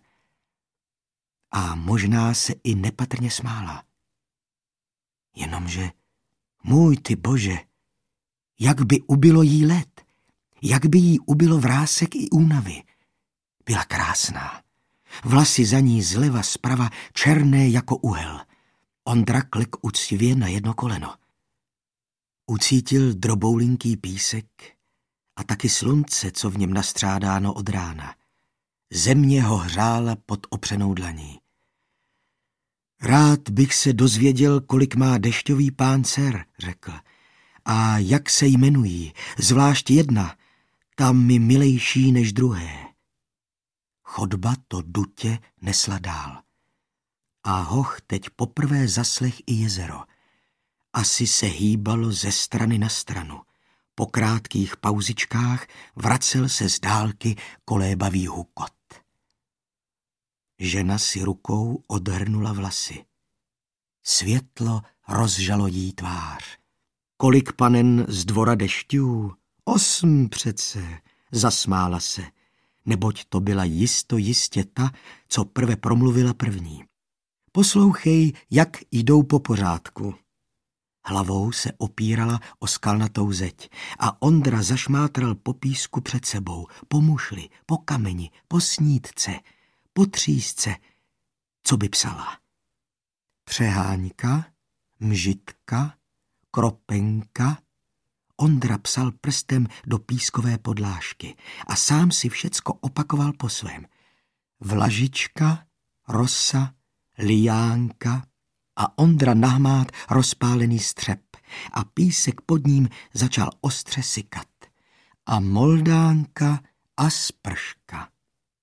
A možná se i nepatrně smála. Jenomže, můj ty bože, jak by ubylo jí let, jak by jí ubylo vrásek i únavy. Byla krásná. Vlasy za ní zleva zprava černé jako uhel. Ondra klek uctivě na jedno koleno. Ucítil droboulinký písek a taky slunce, co v něm nastřádáno od rána. Země ho hřála pod opřenou dlaní. Rád bych se dozvěděl, kolik má dešťový pán dcer, řekl. A jak se jmenují, zvlášť jedna, tam mi milejší než druhé. Chodba to dutě nesla dál. A hoch teď poprvé zaslech i jezero. Asi se hýbalo ze strany na stranu. Po krátkých pauzičkách vracel se z dálky kolébavý hukot. Žena si rukou odhrnula vlasy. Světlo rozžalo jí tvář. Kolik panen z dvora dešťů? Osm přece, zasmála se, neboť to byla jisto jistě ta, co prve promluvila první. Poslouchej, jak jdou po pořádku. Hlavou se opírala o skalnatou zeď a Ondra zašmátral po písku před sebou, po mušli, po kameni, po snítce, po třísce, co by psala. Přeháňka, mžitka, kropenka. Ondra psal prstem do pískové podlážky a sám si všecko opakoval po svém. Vlažička, rosa, lijánka a Ondra nahmát rozpálený střep a písek pod ním začal ostře sykat. A moldánka a sprška.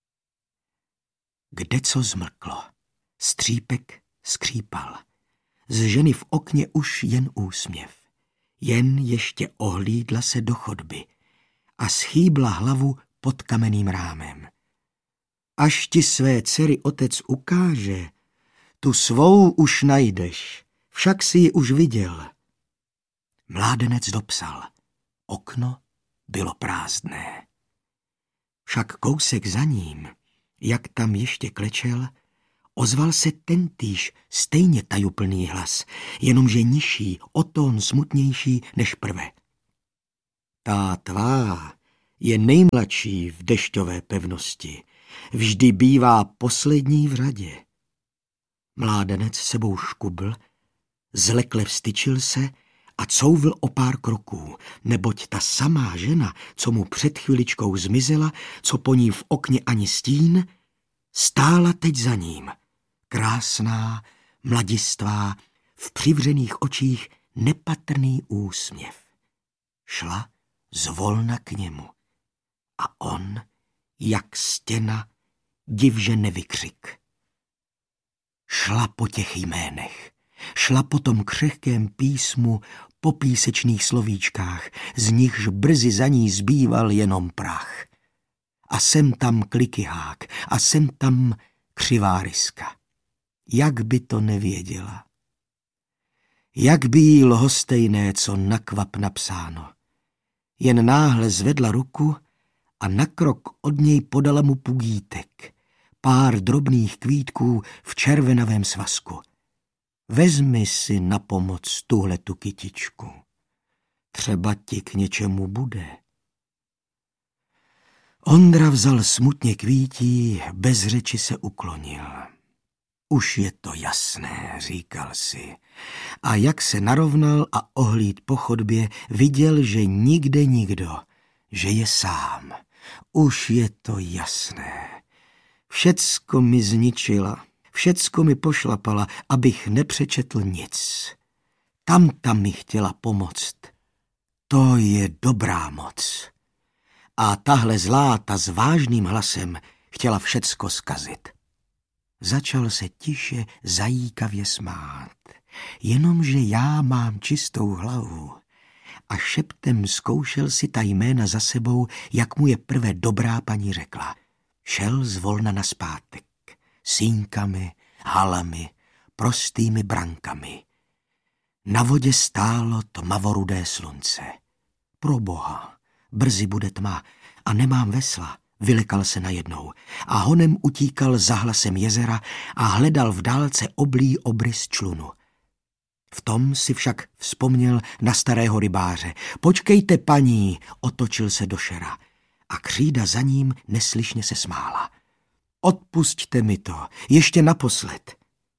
Kde co zmlklo, střípek skřípal. Z ženy v okně už jen úsměv. Jen ještě ohlídla se do chodby a schýbla hlavu pod kamenným rámem. Až ti své dcery otec ukáže, tu svou už najdeš, však si ji už viděl. Mládenec dopsal. Okno bylo prázdné. Však kousek za ním, jak tam ještě klečel, ozval se tentýž stejně tajuplný hlas, jenomže nižší, o tón smutnější než prve. Ta tvá je nejmladší v dešťové pevnosti, vždy bývá poslední v řadě. Mládenec sebou škubl, zlekle vstyčil se a couvl o pár kroků, neboť ta samá žena, co mu před chviličkou zmizela, co po ní v okně ani stín, stála teď za ním. Krásná, mladistvá, v přivřených očích nepatrný úsměv. Šla zvolna k němu a on, jak stěna, divže nevykřik. Šla po těch jménech, šla po tom křehkém písmu, po písečných slovíčkách, z nichž brzy za ní zbýval jenom prach. A sem tam klikyhák, a sem tam křivá ryska. Jak by to nevěděla? Jak by jí lhostejné, co na kvap napsáno. Jen náhle zvedla ruku a na krok od něj podala mu pugítek, pár drobných kvítků v červenavém svazku. Vezmi si na pomoc tuhletu kytičku. Třeba ti k něčemu bude. Ondra vzal smutně kvítí, bez řeči se uklonil. Už je to jasné, říkal si. A jak se narovnal a ohlíd po chodbě, viděl, že nikde nikdo, že je sám. Už je to jasné. Všecko mi zničila, všecko mi pošlapala, abych nepřečetl nic. Tam tam mi chtěla pomoct. To je dobrá moc. A tahle zlá, ta s vážným hlasem chtěla všecko zkazit. Začal se tiše zajíkavě smát, jenomže já mám čistou hlavu. A šeptem zkoušel si ta jména za sebou, jak mu je prvé dobrá paní řekla. Šel zvolna naspátek, sínkami, halami, prostými brankami. Na vodě stálo tmavorudé slunce. Proboha, brzy bude tma a nemám vesla, vylekal se najednou a honem utíkal za hlasem jezera a hledal v dálce oblý obrys člunu. V tom si však vzpomněl na starého rybáře. Počkejte, paní, otočil se do šera a křída za ním neslyšně se smála. Odpusťte mi to, ještě naposled.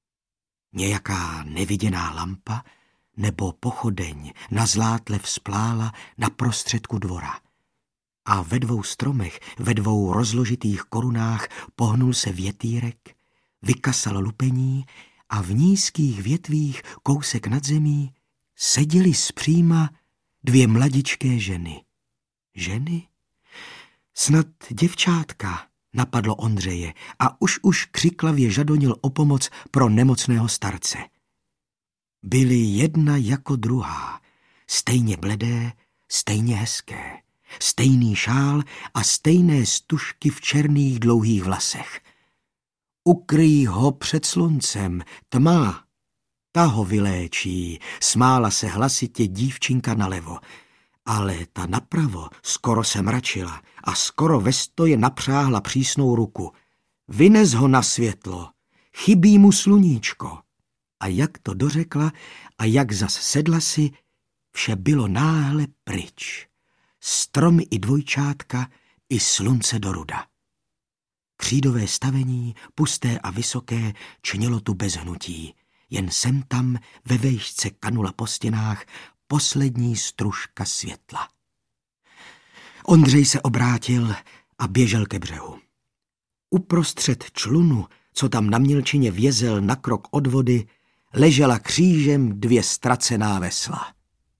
Nějaká neviděná lampa nebo pochodeň na zlátle vzplála na prostředku dvora. A ve dvou stromech, ve dvou rozložitých korunách pohnul se větýrek, vykasal lupení a v nízkých větvích kousek nad zemí seděly zpříma dvě mladičké ženy. Ženy? Snad děvčátka, napadlo Ondřeje a už už křiklavě žadonil o pomoc pro nemocného starce. Byly jedna jako druhá, stejně bledé, stejně hezké, stejný šál a stejné stužky v černých dlouhých vlasech. Ukryj ho před sluncem, tma, ta ho vyléčí, smála se hlasitě dívčinka nalevo, ale ta napravo skoro se mračila a skoro ve stoje napřáhla přísnou ruku. Vynes ho na světlo, chybí mu sluníčko. A jak to dořekla a jak zas sedla si, vše bylo náhle pryč. Stromy i dvojčátka, i slunce do ruda. Křídové stavení, pusté a vysoké, čnělo tu bez hnutí. Jen sem tam ve vejšce kanula po stěnách poslední stružka světla. Ondřej se obrátil a běžel ke břehu. Uprostřed člunu, co tam na mělčině vězel na krok od vody, ležela křížem dvě ztracená vesla.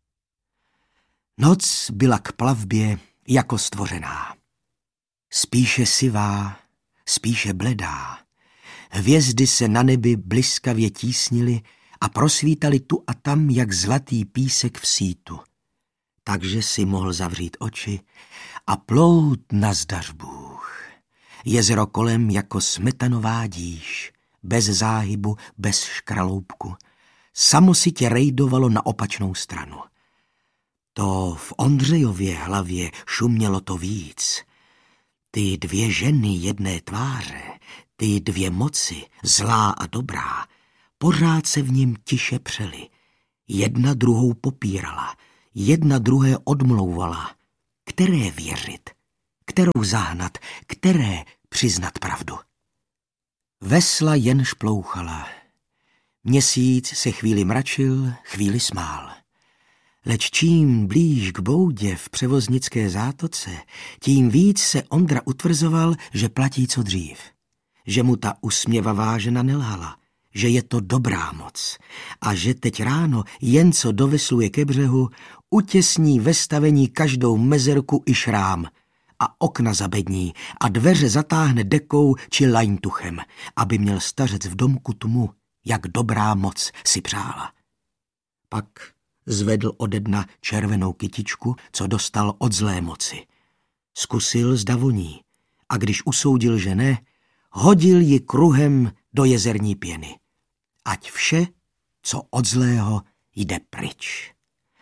Noc byla k plavbě jako stvořená. Spíše sivá, spíše bledá. Hvězdy se na nebi bliskavě tísnily a prosvítali tu a tam, jak zlatý písek v sítu. Takže si mohl zavřít oči a plout nazdař Bůh. Jezero kolem jako smetanová díž, bez záhybu, bez škraloupku. Samo si tě rejdovalo na opačnou stranu. To v Ondřejově hlavě šumělo to víc. Ty dvě ženy jedné tváře, ty dvě moci, zlá a dobrá, pořád se v něm tiše přely. Jedna druhou popírala, jedna druhé odmlouvala. Které věřit, kterou zahnat, které přiznat pravdu. Vesla jen šplouchala. Měsíc se chvíli mračil, chvíli smál. Leč čím blíž k boudě v převoznické zátoce, tím víc se Ondra utvrzoval, že platí co dřív. Že mu ta usměvavá žena nelhala, že je to dobrá moc a že teď ráno jen co dovesluje ke břehu, utěsní ve stavení každou mezerku i šrám a okna zabední a dveře zatáhne dekou či lajntuchem, aby měl stařec v domku tmu, jak dobrá moc si přála. Pak zvedl ode dna červenou kytičku, co dostal od zlé moci. Zkusil, zda voní, a když usoudil, že ne, hodil ji kruhem do jezerní pěny. Ať vše, co od zlého, jde pryč.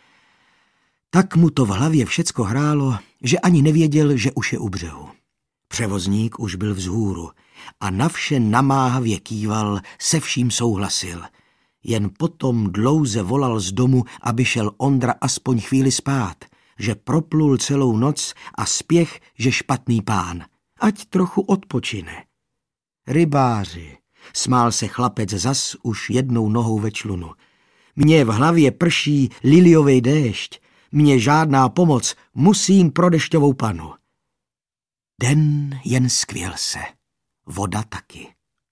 Tak mu to v hlavě všecko hrálo, že ani nevěděl, že už je u břehu. Převozník už byl vzhůru a na vše namáhavě kýval, se vším souhlasil. Jen potom dlouze volal z domu, aby šel Ondra aspoň chvíli spát, že proplul celou noc a spěch, že špatný pán. Ať trochu odpočine. Rybáři, smál se chlapec zas už jednou nohou ve člunu. Mně v hlavě prší liliovej déšť, mně žádná pomoc, musím pro dešťovou panu. Den jen skvěl se, voda taky.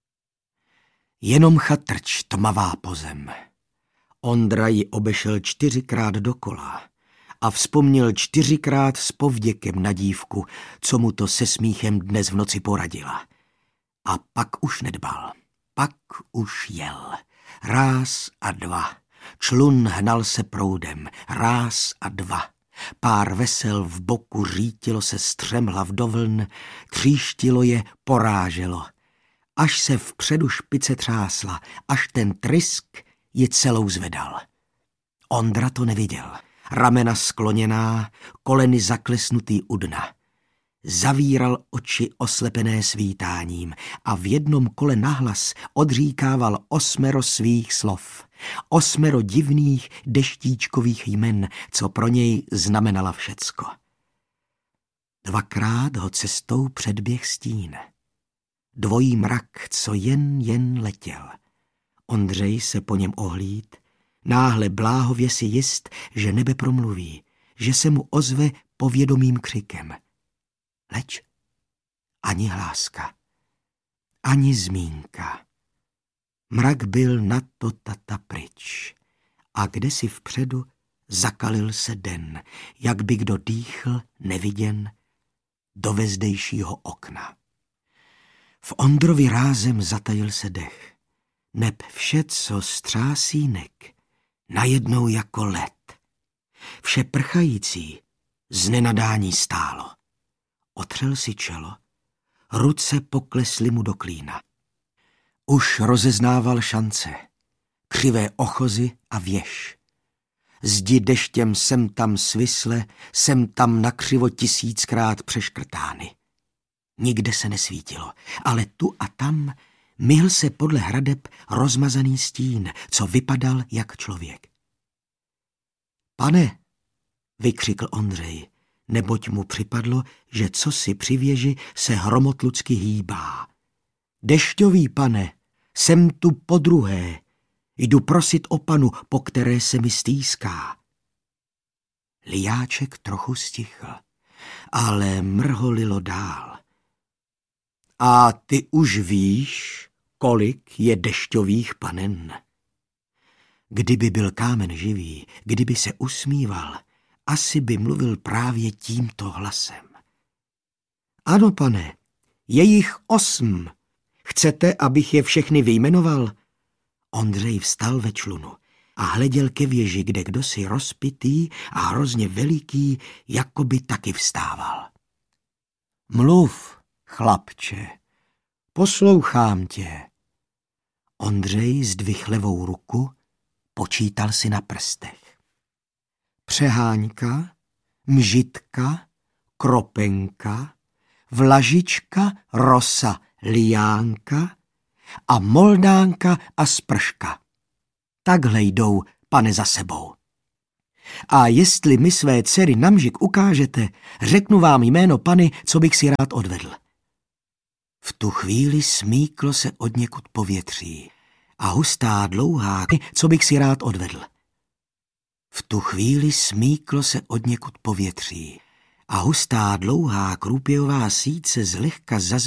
Jenom chatrč tmavá pozem. Ondra ji obešel čtyřikrát dokola a vzpomněl čtyřikrát s povděkem na dívku, co mu to se smíchem dnes v noci poradila. A pak už nedbal, pak už jel. Ráz a dva. Člun hnal se proudem, ráz a dva. Pár vesel v boku řítilo se střem hlav do vln, tříštilo je, poráželo. Až se vpředu špice třásla, až ten trysk ji celou zvedal. Ondra to neviděl. Ramena skloněná, koleny zaklesnutý u dna. Zavíral oči oslepené svítáním a v jednom kole nahlas odříkával osmero svých slov. Osmero divných deštíčkových jmen, co pro něj znamenala všecko. Dvakrát ho cestou předběh stín. Dvojí mrak, co jen jen letěl. Ondřej se po něm ohlíd, náhle bláhově si jist, že nebe promluví, že se mu ozve povědomým křikem. Leč ani hláska, ani zmínka. Mrak byl na to tata pryč a kdesi vpředu zakalil se den, jak by kdo dýchl neviděn do vezdejšího okna. V Ondrovi rázem zatajil se dech, neb vše, co střásínek, najednou jako led. Vše prchající z nenadání stálo. Otřel si čelo, ruce poklesly mu do klína. Už rozeznával šance, křivé ochozy a věž. Zdi deštěm sem tam svisle, sem tam nakřivo tisíckrát přeškrtány. Nikde se nesvítilo, ale tu a tam myhl se podle hradeb rozmazaný stín, co vypadal jak člověk. Pane, vykřikl Ondřej, neboť mu připadlo, že cosi při věži se hromotlucky hýbá. Dešťový pane, jsem tu podruhé, jdu prosit o panu, po které se mi stýská. Lijáček trochu stichl, ale mrholilo dál. A ty už víš, kolik je dešťových panen. Kdyby byl kámen živý, kdyby se usmíval, asi by mluvil právě tímto hlasem. Ano, pane, je jich osm. Chcete, abych je všechny vyjmenoval? Ondřej vstal ve člunu a hleděl ke věži, kde kdosi rozpitý a hrozně veliký, jako by taky vstával. Mluv, chlapče, poslouchám tě. Ondřej zdvihl levou ruku, počítal si na prstech. Přeháňka, mžitka, kropenka, vlažička, rosa, liánka a moldánka a sprška. Takhle jdou, pane, za sebou. A jestli mi své dcery na mžik ukážete, řeknu vám jméno pany, co bych si rád odvedl. V tu chvíli smíklo se odněkud povětří a hustá dlouhá, co bych si rád odvedl. V tu chvíli smíklo se odněkud povětří a hustá dlouhá krůpějová síť se zlehka zazvětší